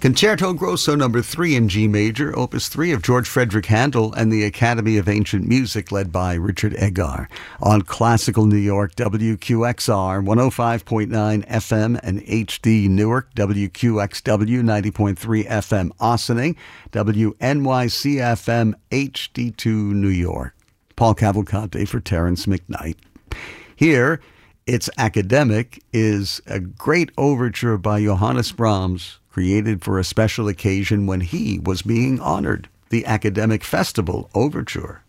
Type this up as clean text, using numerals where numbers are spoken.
Concerto Grosso No. 3 in G major, Opus 3 of George Frederick Handel and the Academy of Ancient Music, led by Richard Egar. On Classical New York, WQXR 105.9 FM and HD Newark, WQXW 90.3 FM Ossining, WNYC FM HD2 New York. Paul Cavalcante for Terrence McKnight. Here, It's Academic is a great overture by Johannes Brahms, created for a special occasion when he was being honored, the Academic Festival Overture.